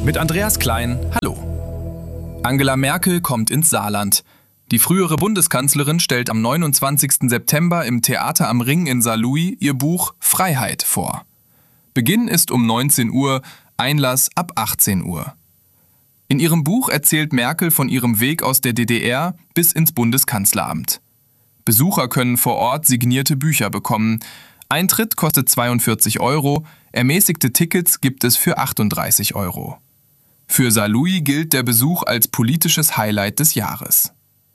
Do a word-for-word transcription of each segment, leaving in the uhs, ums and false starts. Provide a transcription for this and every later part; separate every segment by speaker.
Speaker 1: Mit Andreas Klein, hallo. Angela Merkel kommt ins Saarland. Die frühere Bundeskanzlerin stellt am neunundzwanzigsten September im Theater am Ring in Saarlouis ihr Buch Freiheit vor. Beginn ist um neunzehn Uhr, Einlass ab achtzehn Uhr. In ihrem Buch erzählt Merkel von ihrem Weg aus der D D R bis ins Bundeskanzleramt. Besucher können vor Ort signierte Bücher bekommen. Eintritt kostet zweiundvierzig Euro, ermäßigte Tickets gibt es für achtunddreißig Euro. Für Saarlouis gilt der Besuch als politisches Highlight des Jahres.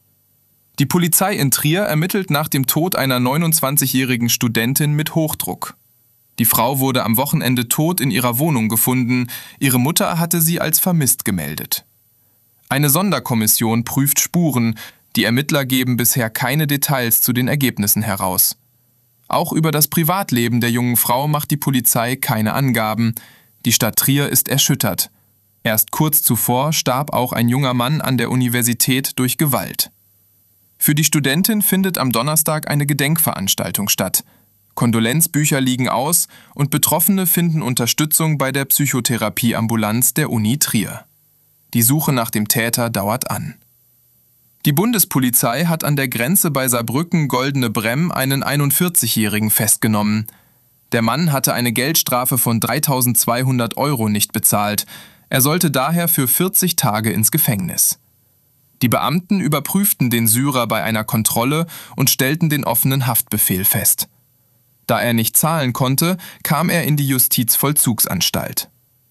Speaker 1: Die Polizei in Trier ermittelt nach dem Tod einer neunundzwanzigjährigen Studentin mit Hochdruck. Die Frau wurde am Wochenende tot in ihrer Wohnung gefunden, ihre Mutter hatte sie als vermisst gemeldet. Eine Sonderkommission prüft Spuren, die Ermittler geben bisher keine Details zu den Ergebnissen heraus. Auch über das Privatleben der jungen Frau macht die Polizei keine Angaben. Die Stadt Trier ist erschüttert. Erst kurz zuvor starb auch ein junger Mann an der Universität durch Gewalt. Für die Studentin findet am Donnerstag eine Gedenkveranstaltung statt. Kondolenzbücher liegen aus und Betroffene finden Unterstützung bei der Psychotherapieambulanz der Uni Trier. Die Suche nach dem Täter dauert an. Die Bundespolizei hat an der Grenze bei Saarbrücken-Goldene Bremm einen einundvierzigjährigen festgenommen. Der Mann hatte eine Geldstrafe von dreitausendzweihundert Euro nicht bezahlt. Er sollte daher für vierzig Tage ins Gefängnis. Die Beamten überprüften den Syrer bei einer Kontrolle und stellten den offenen Haftbefehl fest. Da er nicht zahlen konnte, kam er in die Justizvollzugsanstalt.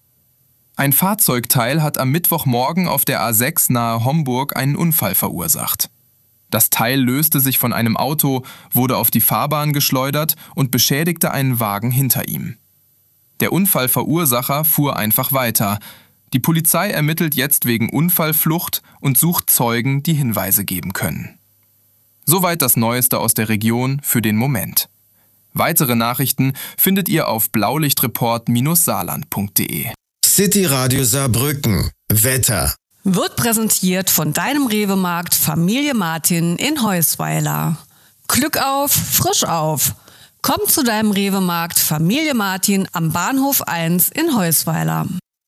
Speaker 1: Ein Fahrzeugteil hat am Mittwochmorgen auf der A sechs nahe Homburg einen Unfall verursacht. Das Teil löste sich von einem Auto, wurde auf die Fahrbahn geschleudert und beschädigte einen Wagen hinter ihm. Der Unfallverursacher fuhr einfach weiter. Die Polizei ermittelt jetzt wegen Unfallflucht und sucht Zeugen, die Hinweise geben können. Soweit das Neueste aus der Region für den Moment. Weitere Nachrichten findet ihr auf blaulichtreport Bindestrich saarland Punkt de.
Speaker 2: City Radio Saarbrücken. Wetter.
Speaker 3: Wird präsentiert von deinem Rewe-Markt Familie Martin in Heusweiler. Glück auf, frisch auf. Komm zu deinem Rewe-Markt Familie Martin am Bahnhof eins in Heusweiler.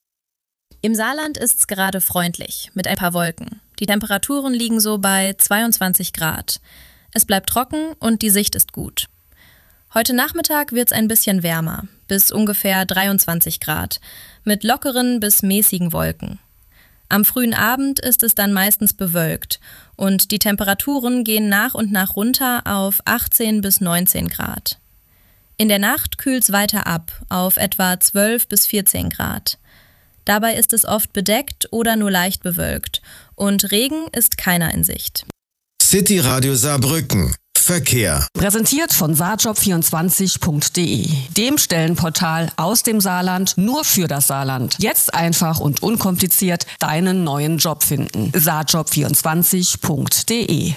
Speaker 4: Im Saarland ist's gerade freundlich, mit ein paar Wolken. Die Temperaturen liegen so bei zweiundzwanzig Grad. Es bleibt trocken und die Sicht ist gut. Heute Nachmittag wird's ein bisschen wärmer, bis ungefähr dreiundzwanzig Grad, mit lockeren bis mäßigen Wolken. Am frühen Abend ist es dann meistens bewölkt und die Temperaturen gehen nach und nach runter auf achtzehn bis neunzehn Grad. In der Nacht kühlt's weiter ab auf etwa zwölf bis vierzehn Grad. Dabei ist es oft bedeckt oder nur leicht bewölkt und Regen ist keiner in Sicht.
Speaker 2: City Radio Saarbrücken. Verkehr.
Speaker 3: Präsentiert von saarjob vierundzwanzig Punkt de, dem Stellenportal aus dem Saarland nur für das Saarland. Jetzt einfach und unkompliziert deinen neuen Job finden. saarjob vierundzwanzig Punkt de.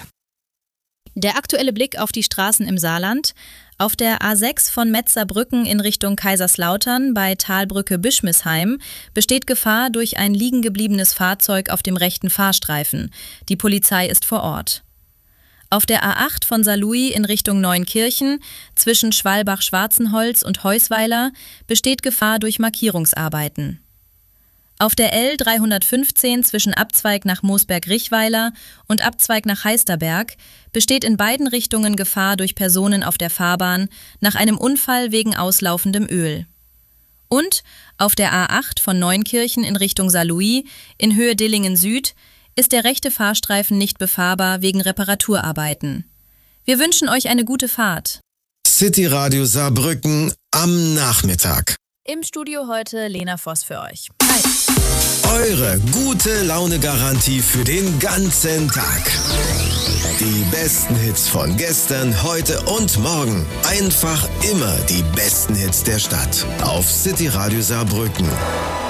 Speaker 4: Der aktuelle Blick auf die Straßen im Saarland. Auf der A sechs von Metzerbrücken in Richtung Kaiserslautern bei Talbrücke-Bischmisheim besteht Gefahr durch ein liegen gebliebenes Fahrzeug auf dem rechten Fahrstreifen. Die Polizei ist vor Ort. Auf der A acht von Saarlouis in Richtung Neunkirchen zwischen Schwalbach-Schwarzenholz und Heusweiler besteht Gefahr durch Markierungsarbeiten. Auf der L dreihundertfünfzehn zwischen Abzweig nach Moosberg-Richweiler und Abzweig nach Heisterberg besteht in beiden Richtungen Gefahr durch Personen auf der Fahrbahn nach einem Unfall wegen auslaufendem Öl. Und auf der A acht von Neunkirchen in Richtung Saarlouis in Höhe Dillingen Süd ist der rechte Fahrstreifen nicht befahrbar wegen Reparaturarbeiten. Wir wünschen euch eine gute Fahrt.
Speaker 2: City Radio Saarbrücken am Nachmittag.
Speaker 4: Im Studio heute Lena Voss für euch. Hi.
Speaker 2: Eure gute Laune-Garantie für den ganzen Tag. Die besten Hits von gestern, heute und morgen. Einfach immer die besten Hits der Stadt. Auf City Radio Saarbrücken.